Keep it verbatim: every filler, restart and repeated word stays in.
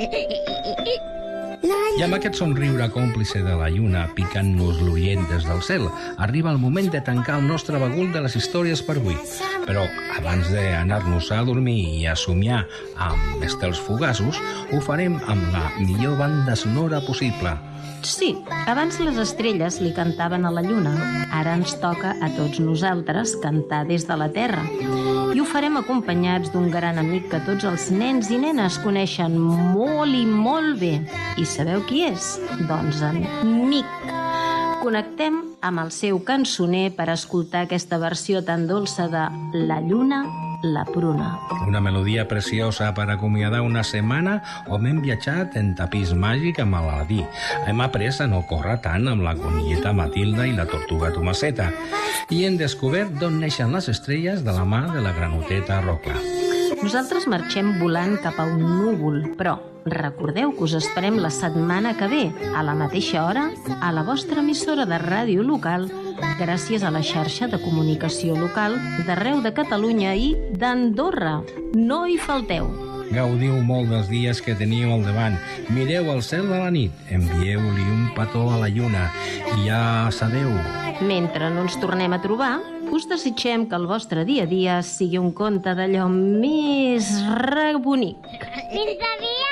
I amb aquest somriure còmplice de la lluna picant-nos l'ullent des del cel, arriba el moment de tancar el nostre bagul de les històries per avui. Però abans d'anar-nos a dormir i a somiar amb estels fugaços, ho farem amb la millor banda sonora possible. Sí, abans les estrelles li cantaven a la lluna. Ara ens toca a tots nosaltres cantar des de la Terra. I ho farem acompanyats d'un gran amic que tots els nens i nenes coneixen molt i molt bé. I sabeu qui és? Doncs en Mic. Connectem amb el seu cançoner per escoltar aquesta versió tan dolça de La lluna, la pruna. Una melodia preciosa per acomiadar una setmana on hem viatjat en tapís màgic amb l'Aladí. Hem après a no córrer tant amb la conilleta Matilda i la tortuga Tomaceta. I hem descobert d'on neixen les estrelles de la mà de la granoteta Rocla. Nosaltres marxem volant cap a un núvol, però recordeu que us esperem la setmana que ve, a la mateixa hora, a la vostra emissora de ràdio local, gràcies a la xarxa de comunicació local d'arreu de Catalunya i d'Andorra. No hi falteu! Gaudiu molt dels dies que teniu al davant. Mireu el cel de la nit, envieu-li un petó a la lluna i ja sabeu. Mentre no ens tornem a trobar, us desitgem que el vostre dia a dia sigui un conte d'allò més rebonic. Fins aviat!